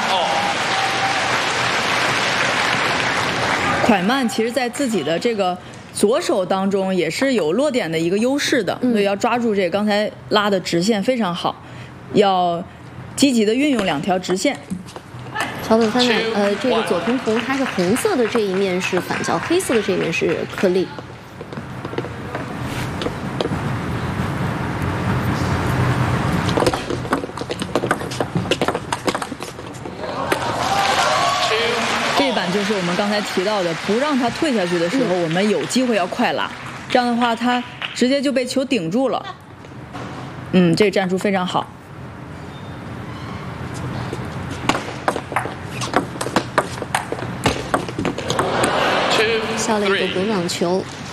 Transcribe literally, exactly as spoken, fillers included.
蒯曼其实在自己的这个左手当中也是有落点的一个优势的，所以要抓住这个刚才拉的直线非常好，要积极的运用两条直线。 小本翻呢，呃，这个左同红它是红色的这一面是反角，黑色的这一面是颗粒。 就是我们刚才提到的，不让他退下去的时候，我们有机会要快拉，这样的话他直接就被球顶住了。嗯，这个战术非常好。 下了一个隔挡球。